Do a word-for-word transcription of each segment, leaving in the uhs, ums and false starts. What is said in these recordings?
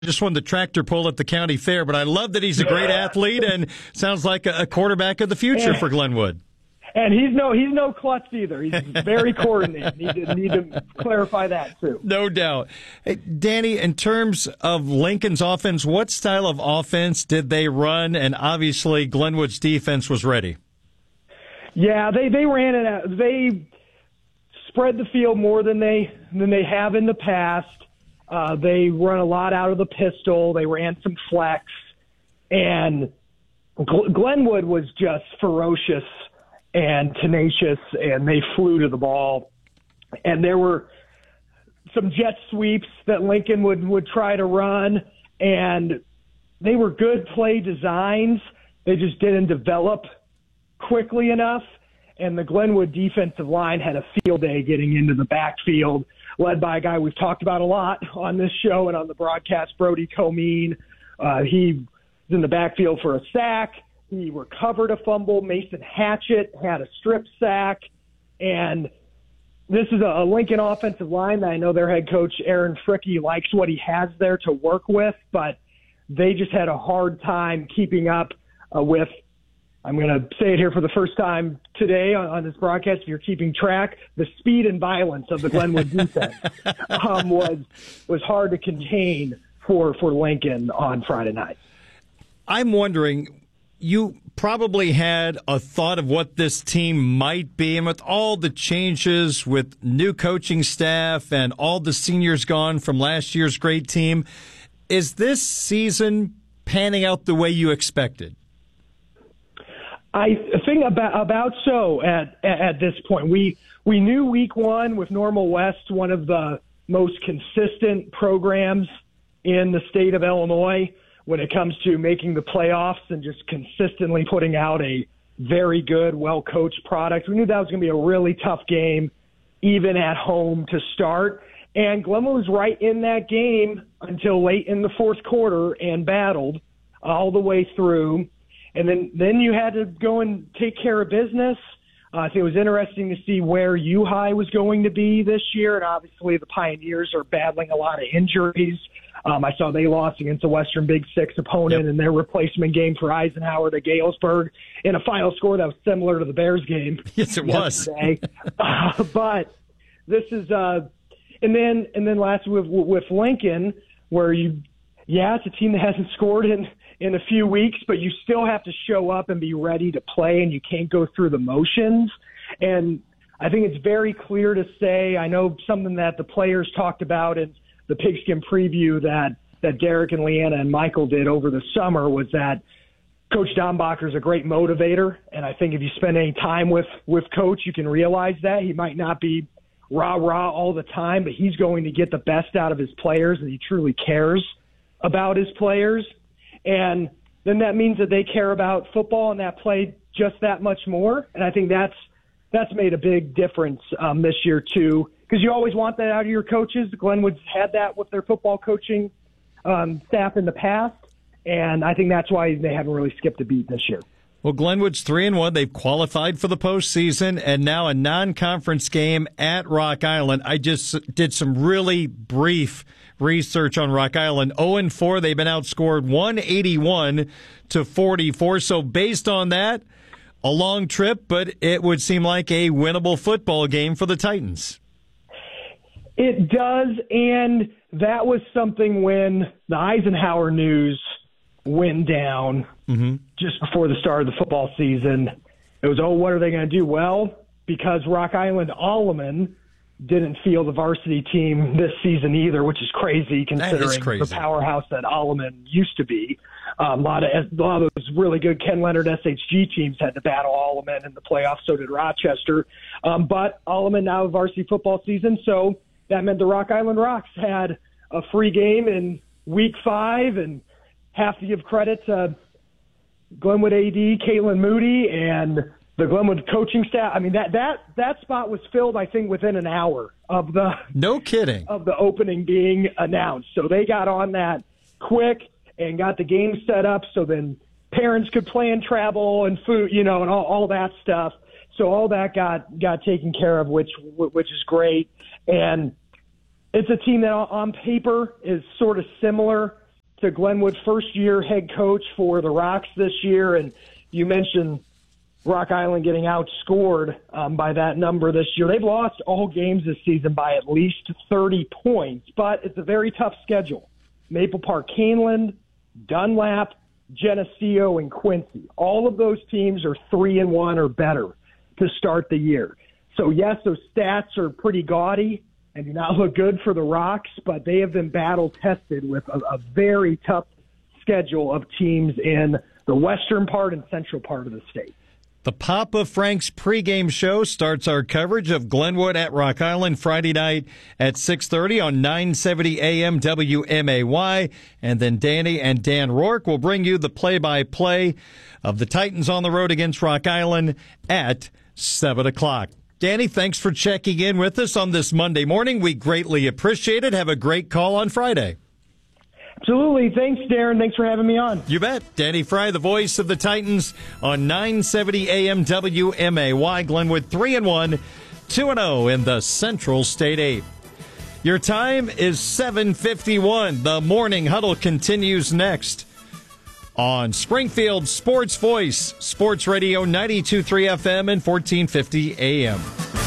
just won the tractor pull at the county fair, but I love that he's a great athlete and sounds like a quarterback of the future for Glenwood. And he's no he's no klutz either. He's very coordinated. Need to, need to clarify that, too. No doubt. Hey, Danny, in terms of Lincoln's offense, what style of offense did they run? And obviously Glenwood's defense was ready. Yeah, they, they ran it out. They spread the field more than they than they have in the past. Uh, they run a lot out of the pistol. They ran some flex. And Gl- Glenwood was just ferocious and tenacious, and they flew to the ball. And there were some jet sweeps that Lincoln would, would try to run, and they were good play designs. They just didn't develop quickly enough, and the Glenwood defensive line had a field day getting into the backfield, led by a guy we've talked about a lot on this show and on the broadcast, Brody Comeen. Uh, he was in the backfield for a sack. He recovered a fumble. Mason Hatchett had a strip sack. And this is a Lincoln offensive line that I know their head coach, Aaron Fricke, likes what he has there to work with, but they just had a hard time keeping up uh, with, I'm going to say it here for the first time today on, on this broadcast, if you're keeping track, the speed and violence of the Glenwood defense um, was was hard to contain for, for Lincoln on Friday night. I'm wondering, you probably had a thought of what this team might be, and with all the changes with new coaching staff and all the seniors gone from last year's great team, is this season panning out the way you expected? I think about about so at at this point. We we knew week one with Normal West, one of the most consistent programs in the state of Illinois when it comes to making the playoffs and just consistently putting out a very good, well-coached product. We knew that was going to be a really tough game, even at home to start. And Glenwood was right in that game until late in the fourth quarter and battled all the way through. And then, then you had to go and take care of business. Uh, I think it was interesting to see where U High was going to be this year. And obviously the Pioneers are battling a lot of injuries. Um, I saw they lost against a Western Big Six opponent yep. in their replacement game for Eisenhower to Galesburg in a final score that was similar to the Bears game. Yes, it was. uh, but this is, uh, and then and then last with with Lincoln, where you, yeah, it's a team that hasn't scored in in a few weeks, but you still have to show up and be ready to play, and you can't go through the motions. And I think it's very clear to say, I know something that the players talked about in the Pigskin preview that, that Derek and Leanna and Michael did over the summer was that Coach Dombacher is a great motivator. And I think if you spend any time with, with Coach, you can realize that. He might not be rah-rah all the time, but he's going to get the best out of his players, and he truly cares about his players. And then that means that they care about football and that play just that much more. And I think that's that's made a big difference um, this year, too, because you always want that out of your coaches. Glenwood's had that with their football coaching um, staff in the past, and I think that's why they haven't really skipped a beat this year. Well, Glenwood's three and one. They've qualified for the postseason, and now a non-conference game at Rock Island. I just did some really brief research on Rock Island. oh and four. They've been outscored one eighty-one to forty-four. So based on that, a long trip, but it would seem like a winnable football game for the Titans. It does, and that was something when the Eisenhower news went down mm-hmm. just before the start of the football season. It was, oh, what are they going to do? Well, because Rock Island Alleman didn't field the varsity team this season either, which is crazy considering is crazy. the powerhouse that Alleman used to be. Um, a, lot of, a lot of those really good Ken Leonard S H G teams had to battle Alleman in the playoffs, so did Rochester. Um, but Alleman now varsity football season, so that meant the Rock Island Rocks had a free game in week five, and have to give credit to Glenwood A D, Caitlin Moody, and the Glenwood coaching staff. I mean, that that that spot was filled, I think, within an hour of the no kidding of the opening being announced. So they got on that quick and got the game set up so then parents could plan travel and food, you know, and all, all that stuff. So all that got got taken care of, which which is great. And it's a team that on paper is sort of similar to Glenwood, first-year head coach for the Rocks this year, and you mentioned Rock Island getting outscored um, by that number this year. They've lost all games this season by at least thirty points, but it's a very tough schedule. Maple Park, Caneland, Dunlap, Geneseo, and Quincy. All of those teams are three and one or better to start the year. So, yes, those stats are pretty gaudy and do not look good for the Rocks, but they have been battle-tested with a, a very tough schedule of teams in the western part and central part of the state. The Papa Frank's pregame show starts our coverage of Glenwood at Rock Island Friday night at six thirty on nine seventy A M W M A Y. And then Danny and Dan Rourke will bring you the play-by-play of the Titans on the road against Rock Island at seven o'clock. Danny, thanks for checking in with us on this Monday morning. We greatly appreciate it. Have a great call on Friday. Absolutely. Thanks, Darren. Thanks for having me on. You bet. Danny Fry, the voice of the Titans on nine seventy A M W M A Y. Glenwood three and one, two and oh in the Central State eight. Your time is seven fifty-one. The Morning Huddle continues next on Springfield Sports Voice, Sports Radio ninety-two point three F M and fourteen fifty A M.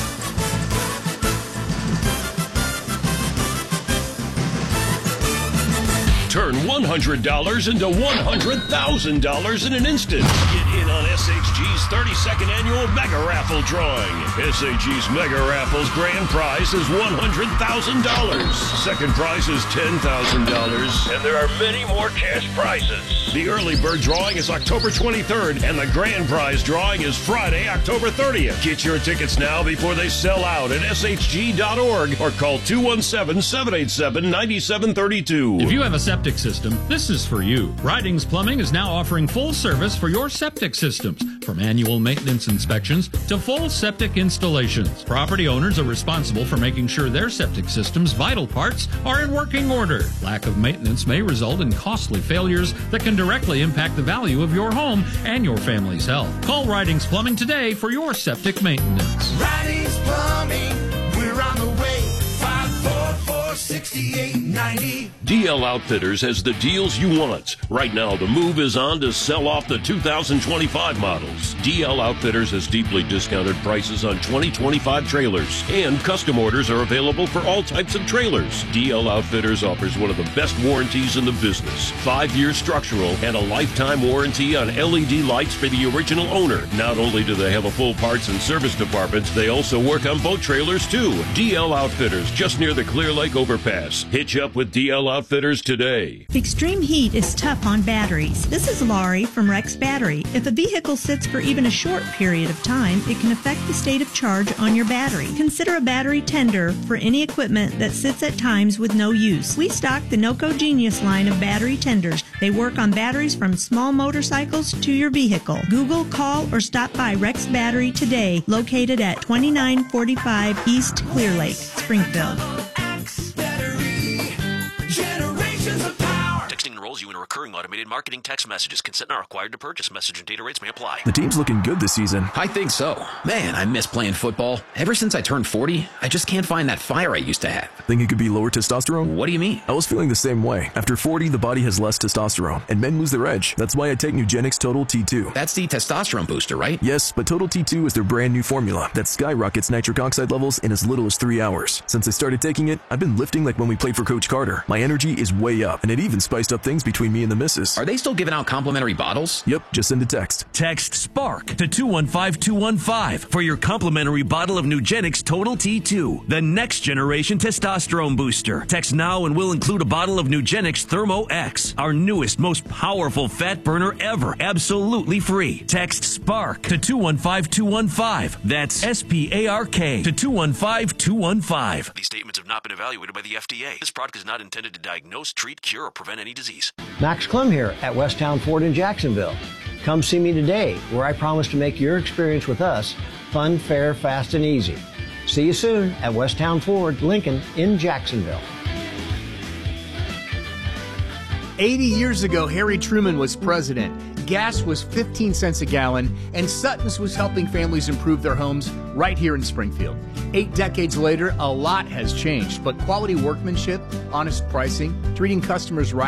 Turn one hundred dollars into one hundred thousand dollars in an instant. Get in on S H G's thirty-second annual Mega Raffle drawing. S H G's Mega Raffle's grand prize is one hundred thousand dollars. Second prize is ten thousand dollars. And there are many more cash prizes. The early bird drawing is October twenty-third, and the grand prize drawing is Friday, October thirtieth. Get your tickets now before they sell out at S H G dot org or call two one seven, seven eight seven, nine seven three two. If you have a septic system, this is for you. Ridings Plumbing is now offering full service for your septic systems, from annual maintenance inspections to full septic installations. Property owners are responsible for making sure their septic system's vital parts are in working order. Lack of maintenance may result in costly failures that can directly impact the value of your home and your family's health. Call Ridings Plumbing today for your septic maintenance. Ridings Plumbing, we're on the way. five four four, six eight nine zero. D L Outfitters has the deals you want. Right now, the move is on to sell off the two thousand twenty-five models. D L Outfitters has deeply discounted prices on twenty twenty-five trailers, and custom orders are available for all types of trailers. D L Outfitters offers one of the best warranties in the business. Five-year structural and a lifetime warranty on L E D lights for the original owner. Not only do they have a full parts and service department, they also work on boat trailers too. D L Outfitters, just near the Clear Lake overpass. Hitch up with D L Outfitters today. Extreme heat is tough on batteries. This is Laurie from Rex Battery. If a vehicle sits for even a short period of time, it can affect the state of charge on your battery. Consider a battery tender for any equipment that sits at times with no use. We stock the NOCO Genius line of battery tenders. They work on batteries from small motorcycles to your vehicle. Google, call, or stop by Rex Battery today, located at twenty-nine forty-five East Clear Lake, Springfield. Texting enrolls you in a recurring automated marketing text messages. Consent not required to purchase. Message and data rates may apply. The team's looking good this season. I think so. Man, I miss playing football. Ever since I turned forty, I just can't find that fire I used to have. Think it could be lower testosterone? What do you mean? I was feeling the same way. After forty, the body has less testosterone, and men lose their edge. That's why I take Nugenix Total T two. That's the testosterone booster, right? Yes, but Total T two is their brand new formula that skyrockets nitric oxide levels in as little as three hours. Since I started taking it, I've been lifting like when we played for Coach Carter. My energy is way up, and it even spiced up things between me and the missus. Are they still giving out complimentary bottles? Yep, just send a text. Text SPARK to two one five two one five for your complimentary bottle of Nugenix Total T two, the next generation testosterone booster. Text now and we'll include a bottle of Nugenix Thermo X, our newest, most powerful fat burner ever, absolutely free. Text SPARK to two one five two one five. That's S P A R K to two one five two one five. These statements have not been evaluated by the F D A. This product is not intended to diagnose, treat, cure, or prevent any disease. Max Clem here at Westtown Ford in Jacksonville. Come see me today, where I promise to make your experience with us fun, fair, fast, and easy. See you soon at Westtown Ford, Lincoln in Jacksonville. eighty years ago, Harry Truman was president. Gas was fifteen cents a gallon, and Sutton's was helping families improve their homes right here in Springfield. Eight decades later, a lot has changed, but quality workmanship, honest pricing, treating customers right,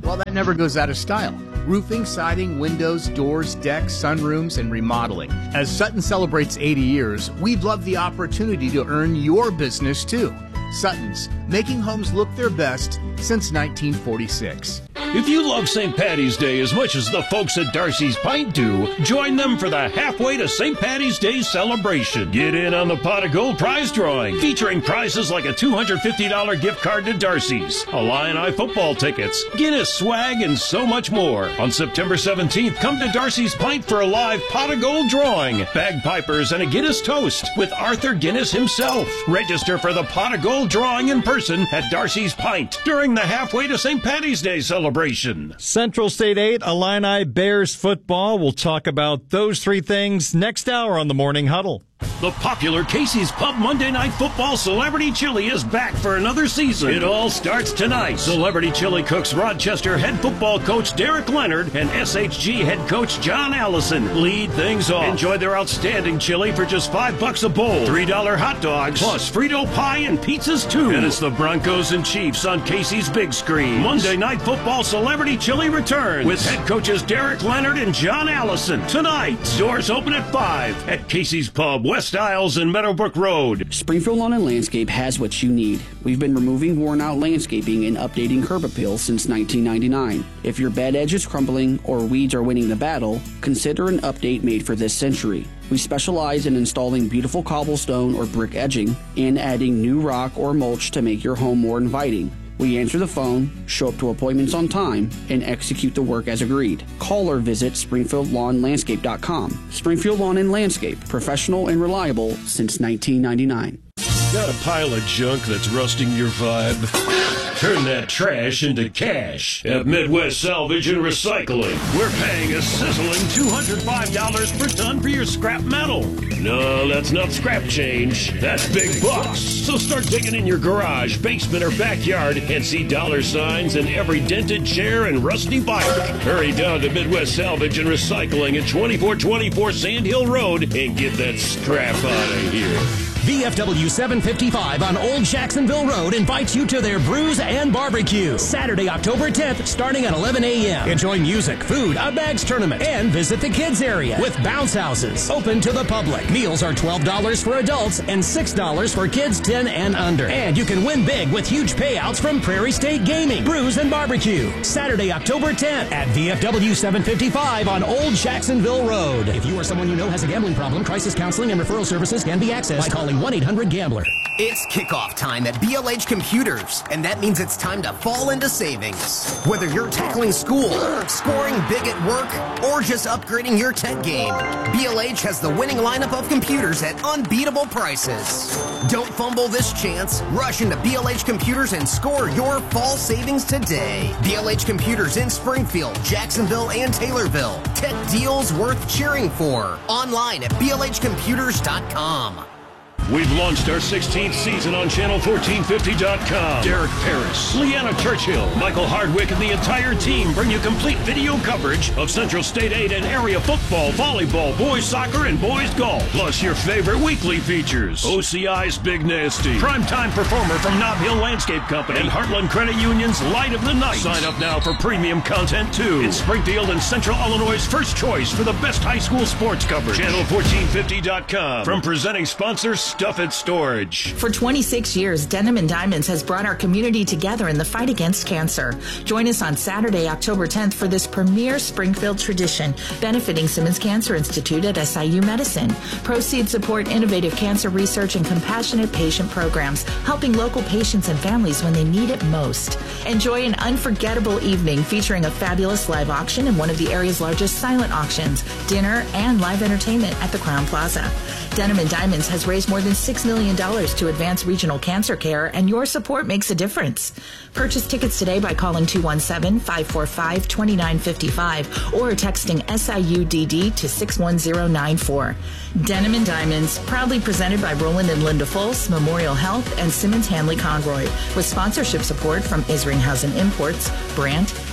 Well, that never goes out of style. Roofing, siding, windows, doors, decks, sunrooms, and remodeling. As Sutton celebrates eighty years, we'd love the opportunity to earn your business too. Sutton's, making homes look their best since nineteen forty-six. If you love Saint Patty's Day as much as the folks at Darcy's Pint do, join them for the Halfway to Saint Patty's Day celebration. Get in on the Pot of Gold prize drawing, featuring prizes like a two hundred fifty dollars gift card to Darcy's, Illini football tickets, Guinness swag, and so much more. On September seventeenth, come to Darcy's Pint for a live Pot of Gold drawing, bagpipers, and a Guinness toast with Arthur Guinness himself. Register for the Pot of Gold drawing in person at Darcy's Pint during the Halfway to Saint Patty's Day celebration. Central State eight, Illini Bears football. We'll talk about those three things next hour on the Morning Huddle. The popular Casey's Pub Monday Night Football Celebrity Chili is back for another season. It all starts tonight. Celebrity Chili cooks Rochester head football coach Derek Leonard and S H G head coach John Allison lead things off. Enjoy their outstanding chili for just five bucks a bowl. Three dollar hot dogs, plus Frito pie and pizzas too. And it's the Broncos and Chiefs on Casey's big screen. Monday Night Football Celebrity Chili returns with head coaches Derek Leonard and John Allison. Tonight, doors open at five at Casey's Pub, West Isles and Meadowbrook Road. Springfield Lawn and Landscape has what you need. We've been removing worn-out landscaping and updating curb appeal since nineteen ninety-nine. If your bed edge is crumbling or weeds are winning the battle, consider an update made for this century. We specialize in installing beautiful cobblestone or brick edging and adding new rock or mulch to make your home more inviting. We answer the phone, show up to appointments on time, and execute the work as agreed. Call or visit springfield lawn landscape dot com. Springfield Lawn and Landscape, professional and reliable since nineteen ninety-nine. Got a pile of junk that's rusting your vibe? Turn that trash into cash at Midwest Salvage and Recycling. We're paying a sizzling two hundred five dollars per ton for your scrap metal. No, that's not scrap change. That's big bucks. So start digging in your garage, basement, or backyard and see dollar signs in every dented chair and rusty bike. Hurry down to Midwest Salvage and Recycling at twenty-four twenty-four Sand Hill Road and get that scrap out of here. V F W seven fifty-five on Old Jacksonville Road invites you to their Brews and Barbecue. Saturday, October tenth, starting at eleven a.m. Enjoy music, food, a bags tournament, and visit the kids area with bounce houses. Open to the public. Meals are twelve dollars for adults and six dollars for kids ten and under. And you can win big with huge payouts from Prairie State Gaming. Brews and Barbecue. Saturday, October tenth at V F W seven fifty-five on Old Jacksonville Road. If you or someone you know has a gambling problem, crisis counseling and referral services can be accessed by calling one eight hundred gambler. It's kickoff time at B L H Computers, and that means it's time to fall into savings. Whether you're tackling school, scoring big at work, or just upgrading your tech game, B L H has the winning lineup of computers at unbeatable prices. Don't fumble this chance. Rush into B L H Computers and score your fall savings today. B L H Computers in Springfield, Jacksonville, and Taylorville. Tech deals worth cheering for. Online at B L H computers dot com. We've launched our sixteenth season on channel fourteen fifty dot com. Derek Paris, Leanna Churchill, Michael Hardwick, and the entire team bring you complete video coverage of Central State eight and area football, volleyball, boys soccer, and boys golf. Plus your favorite weekly features. O C I's Big Nasty, primetime performer from Nob Hill Landscape Company, and Heartland Credit Union's Light of the Night. Sign up now for premium content too. It's Springfield and Central Illinois' first choice for the best high school sports coverage. channel fourteen fifty dot com. From presenting sponsors, Stuff It Storage. For twenty-six years, Denim and Diamonds has brought our community together in the fight against cancer. Join us on Saturday, October tenth for this premier Springfield tradition, benefiting Simmons Cancer Institute at S I U Medicine. Proceeds support innovative cancer research and compassionate patient programs, helping local patients and families when they need it most. Enjoy an unforgettable evening featuring a fabulous live auction and one of the area's largest silent auctions, dinner, and live entertainment at the Crown Plaza. Denim and Diamonds has raised more than six million dollars to advance regional cancer care, and your support makes a difference. Purchase tickets today by calling two one seven, five four five, two nine five five or texting S I U D D to six one zero nine four. Denim and Diamonds, proudly presented by Roland and Linda Fultz, Memorial Health, and Simmons Hanley Conroy, with sponsorship support from Isringhausen Imports, Brandt,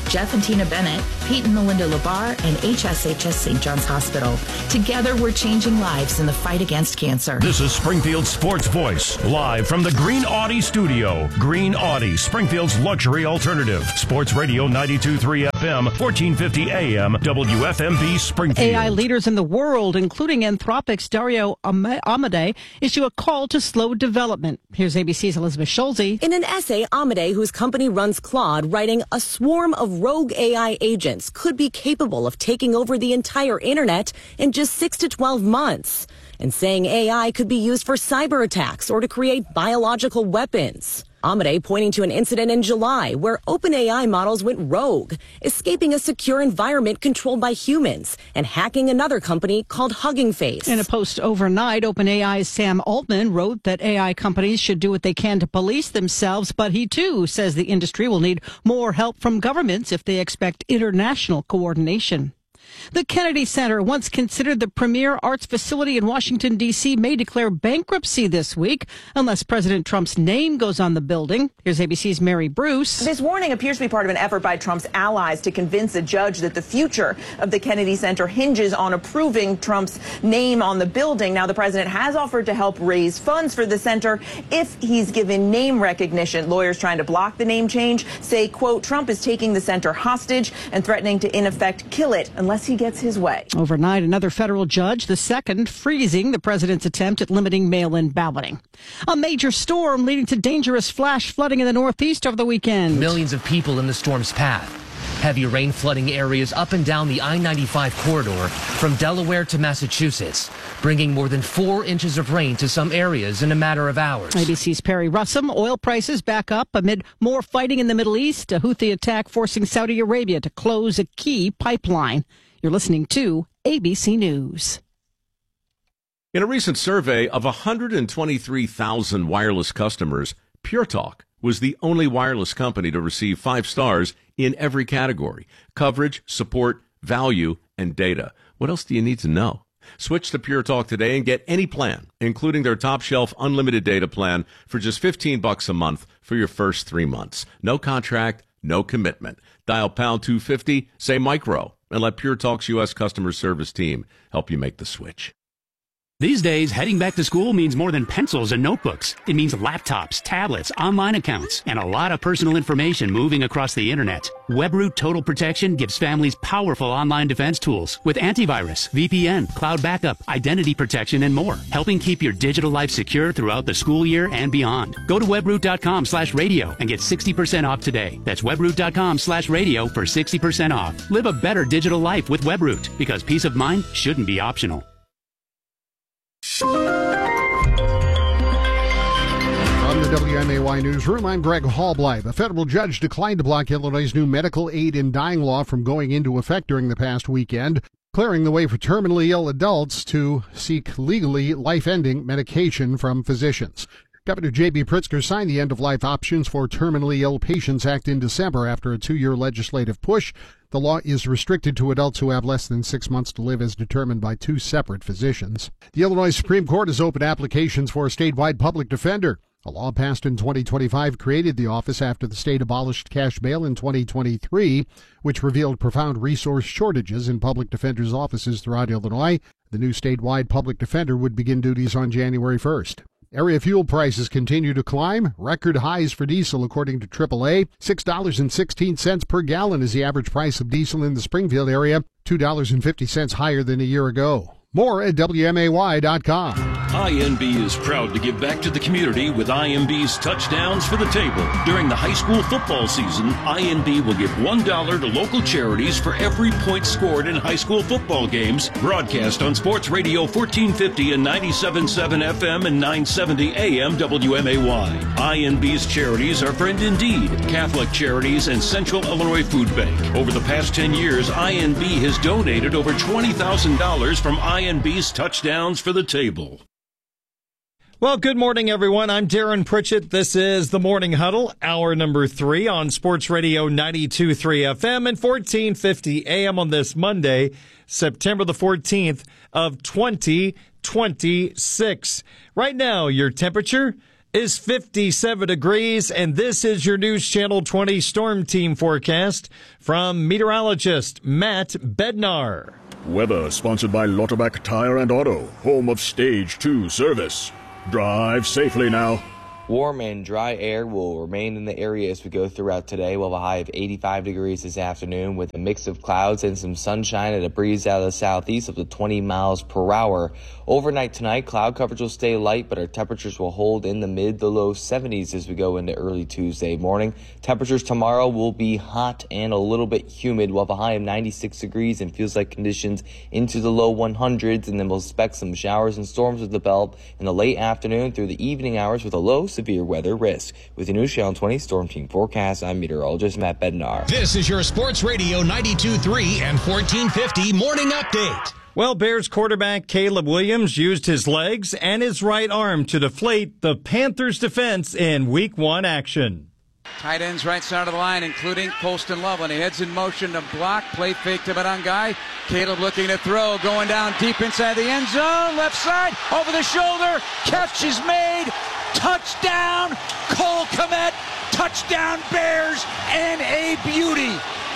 Jeff and Tina Bennett, Pete and Melinda Labar, and H S H S Saint John's Hospital. Together, we're changing lives in the fight against cancer. This is Springfield Sports Voice, live from the Green Audi studio. Green Audi, Springfield's luxury alternative. Sports Radio ninety-two point three F M, fourteen fifty A M, W F M B Springfield. A I leaders in the world, including Anthropic's Dario Amodei, issue a call to slow development. Here's A B C's Elizabeth Schulze. In an essay, Amodei, whose company runs Claude, writing, a swarm of rogue A I agents could be capable of taking over the entire internet in just six to twelve months, and saying A I could be used for cyber attacks or to create biological weapons. Amodei pointing to an incident in July where OpenAI models went rogue, escaping a secure environment controlled by humans and hacking another company called Hugging Face. In a post overnight, OpenAI's Sam Altman wrote that A I companies should do what they can to police themselves, but he too says the industry will need more help from governments if they expect international coordination. The Kennedy Center, once considered the premier arts facility in Washington, D C, may declare bankruptcy this week unless President Trump's name goes on the building. Here's A B C's Mary Bruce. This warning appears to be part of an effort by Trump's allies to convince a judge that the future of the Kennedy Center hinges on approving Trump's name on the building. Now, the president has offered to help raise funds for the center if he's given name recognition. Lawyers trying to block the name change say, quote, Trump is taking the center hostage and threatening to, in effect, kill it unless he gets his way. Overnight, another federal judge, the second, freezing the president's attempt at limiting mail-in balloting. A major storm leading to dangerous flash flooding in the Northeast over the weekend. Millions of people in the storm's path. Heavy rain flooding areas up and down the I ninety-five corridor from Delaware to Massachusetts, bringing more than four inches of rain to some areas in a matter of hours. A B C's Perry Russum. Oil prices back up amid more fighting in the Middle East. A Houthi attack forcing Saudi Arabia to close a key pipeline. You're listening to A B C News. In a recent survey of one hundred twenty-three thousand wireless customers, Pure Talk was the only wireless company to receive five stars in every category: coverage, support, value, and data. What else do you need to know? Switch to Pure Talk today and get any plan, including their top shelf unlimited data plan, for just fifteen bucks a month for your first three months. No contract, no commitment. Dial pound two fifty, say micro, and let Pure Talk's U S customer service team help you make the switch. These days, heading back to school means more than pencils and notebooks. It means laptops, tablets, online accounts, and a lot of personal information moving across the internet. WebRoot Total Protection gives families powerful online defense tools with antivirus, V P N, cloud backup, identity protection, and more, helping keep your digital life secure throughout the school year and beyond. Go to webroot.com slash radio and get sixty percent off today. That's webroot.com slash radio for sixty percent off. Live a better digital life with WebRoot, because peace of mind shouldn't be optional. From the W M A Y Newsroom, I'm Greg Hallblythe. A federal judge declined to block Illinois' new medical aid in dying law from going into effect during the past weekend, clearing the way for terminally ill adults to seek legally life-ending medication from physicians. Governor J B. Pritzker signed the End-of-Life Options for Terminally Ill Patients Act in December after a two-year legislative push. The law is restricted to adults who have less than six months to live as determined by two separate physicians. The Illinois Supreme Court has opened applications for a statewide public defender. A law passed in twenty twenty-five created the office after the state abolished cash bail in twenty twenty-three, which revealed profound resource shortages in public defenders' offices throughout Illinois. The new statewide public defender would begin duties on January first. Area fuel prices continue to climb. Record highs for diesel, according to triple A. six dollars and sixteen cents per gallon is the average price of diesel in the Springfield area, two dollars and fifty cents higher than a year ago. More at W M A Y dot com. I N B is proud to give back to the community with I M B's Touchdowns for the Table. During the high school football season, I N B will give one dollar to local charities for every point scored in high school football games. Broadcast on Sports Radio fourteen fifty and ninety-seven point seven F M and nine seventy A M W M A Y. I N B's charities are Friend Indeed, Catholic Charities, and Central Illinois Food Bank. Over the past ten years, I N B has donated over twenty thousand dollars from I N B's Touchdowns for the Table. Well, good morning, everyone. I'm Darren Pritchett. This is the Morning Huddle, hour number three on Sports Radio ninety-two point three F M and fourteen fifty A M on this Monday, September the fourteenth of twenty twenty-six. Right now, your temperature is fifty-seven degrees, and this is your News Channel twenty Storm Team forecast from meteorologist Matt Bednar. Weather sponsored by Lauterbach Tire and Auto, home of Stage two service. Drive safely now. Warm and dry air will remain in the area as we go throughout today. We'll have a high of eighty-five degrees this afternoon with a mix of clouds and some sunshine and a breeze out of the southeast up to twenty miles per hour. Overnight tonight, cloud coverage will stay light, but our temperatures will hold in the mid to low seventies as we go into early Tuesday morning. Temperatures tomorrow will be hot and a little bit humid. We'll have a high of ninety-six degrees and feels like conditions into the low hundreds, and then we'll expect some showers and storms to develop in the late afternoon through the evening hours with a low severe weather risk. With the News Channel twenty Storm Team forecast, I'm meteorologist Matt Bednar. This is your Sports Radio ninety-two point three and fourteen fifty Morning Update. Well, Bears quarterback Caleb Williams used his legs and his right arm to deflate the Panthers' defense in Week one action. Tight ends right side of the line, including Colston Love. When he heads in motion to block, play fake to Barangai. Caleb looking to throw, going down deep inside the end zone. Left side, over the shoulder. Catch is made. Touchdown, Cole Kmet. Touchdown, Bears, and a beauty.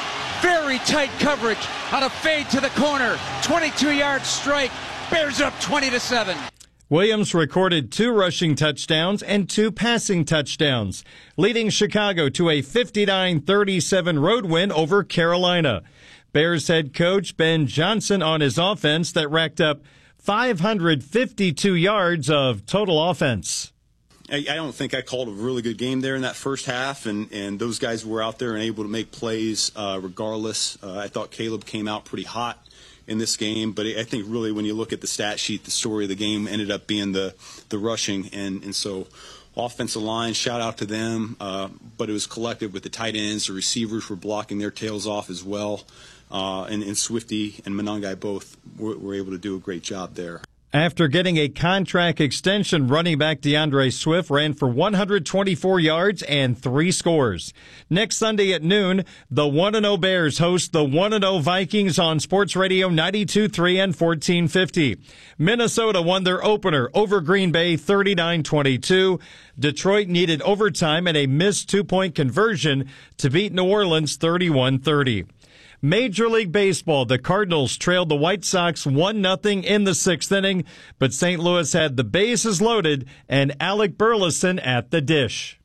Very tight coverage on a fade to the corner. twenty-two yard strike. Bears up twenty to seven. Williams recorded two rushing touchdowns and two passing touchdowns, leading Chicago to a fifty-nine thirty-seven road win over Carolina. Bears head coach Ben Johnson on his offense that racked up five hundred fifty-two yards of total offense. I don't think I called a really good game there in that first half, and, and those guys were out there and able to make plays uh, regardless. Uh, I thought Caleb came out pretty hot in this game, but I think really when you look at the stat sheet, the story of the game ended up being the, the rushing, and, and so offensive line, shout out to them, uh, but it was collective with the tight ends. The receivers were blocking their tails off as well, uh, and, and Swifty and Monangai both were, were able to do a great job there. After getting a contract extension, running back DeAndre Swift ran for one hundred twenty-four yards and three scores. Next Sunday at noon, the one and oh Bears host the one and oh Vikings on Sports Radio ninety-two point three and fourteen fifty. Minnesota won their opener over Green Bay thirty-nine twenty-two. Detroit needed overtime and a missed two-point conversion to beat New Orleans thirty-one thirty. Major League Baseball, the Cardinals trailed the White Sox one nothing in the sixth inning, but Saint Louis had the bases loaded and Alec Burleson at the dish.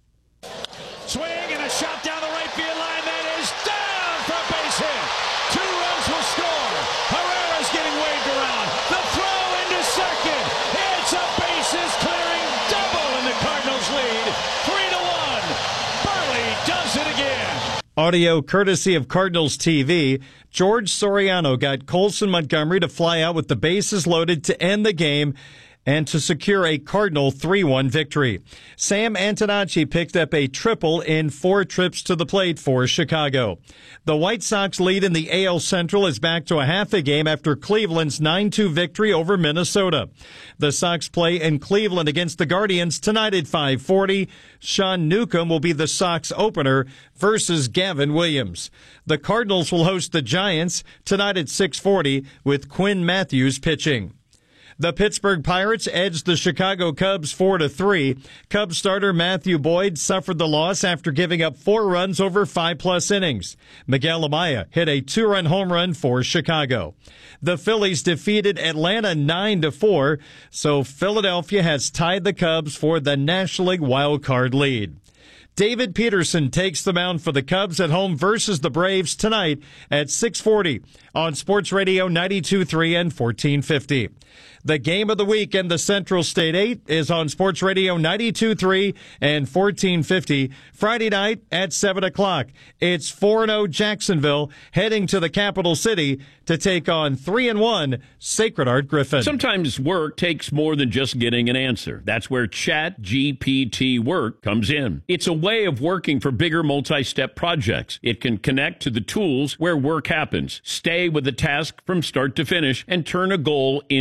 Swing and a shot down the right field line. That is down for a base hit. Two runs will score. Herrera's getting waved around. The throw into second. It's a bases clearing double and the Cardinals lead. Three to one. Burley does it again. Audio courtesy of Cardinals T V. George Soriano got Colson Montgomery to fly out with the bases loaded to end the game and to secure a Cardinal three one victory. Sam Antonacci picked up a triple in four trips to the plate for Chicago. The White Sox lead in the A L Central is back to a half a game after Cleveland's nine two victory over Minnesota. The Sox play in Cleveland against the Guardians tonight at five forty. Sean Newcomb will be the Sox opener versus Gavin Williams. The Cardinals will host the Giants tonight at six forty with Quinn Matthews pitching. The Pittsburgh Pirates edged the Chicago Cubs four to three. Cubs starter Matthew Boyd suffered the loss after giving up four runs over five-plus innings. Miguel Amaya hit a two-run home run for Chicago. The Phillies defeated Atlanta nine to four, so Philadelphia has tied the Cubs for the National League wild card lead. David Peterson takes the mound for the Cubs at home versus the Braves tonight at six forty on Sports Radio ninety-two point three and fourteen fifty. The game of the week in the Central State eight is on Sports Radio ninety-two point three and fourteen fifty Friday night at seven o'clock. It's four and oh Jacksonville heading to the capital city to take on three and one Sacred Heart Griffin. Sometimes work takes more than just getting an answer. That's where Chat G P T Work comes in. It's a way of working for bigger multi-step projects. It can connect to the tools where work happens, stay with the task from start to finish, and turn a goal into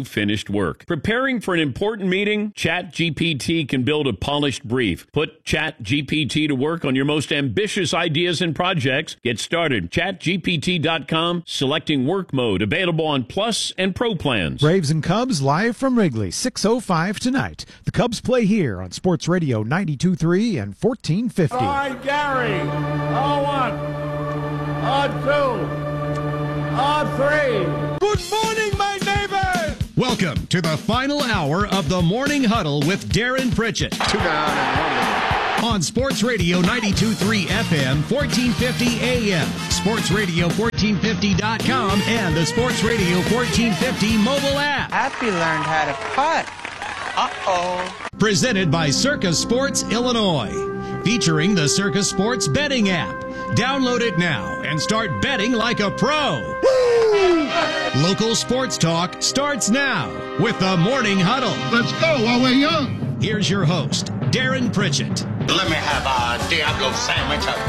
unfinished work. Preparing for an important meeting? ChatGPT can build a polished brief. Put ChatGPT to work on your most ambitious ideas and projects. Get started. chat G P T dot com, selecting work mode, available on Plus and Pro plans. Braves and Cubs live from Wrigley, six oh five tonight. The Cubs play here on Sports Radio ninety-two point three and fourteen fifty. All right, Gary. Oh, one. Oh, two. Oh, three. Good morning, my neighbor. Welcome to the final hour of the Morning Huddle with Darren Pritchett. Two down and one. On Sports Radio ninety-two point three F M, fourteen fifty A M, Sports Radio fourteen fifty dot com, and the Sports Radio fourteen fifty mobile app. Happy learned how to putt. Uh-oh. Presented by Circus Sports Illinois. Featuring the Circus Sports betting app. Download it now and start betting like a pro. Woo! Local sports talk starts now with the Morning Huddle. Let's go while we're young. Here's your host, Darren Pritchett. Let me have a Diablo sandwich, a